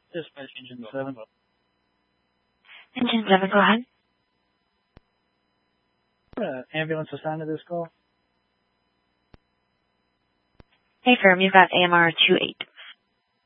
Dispatch Engine 7. Engine 7, go ahead. Ambulance assigned to this call? Hey, firm, you've got AMR 28.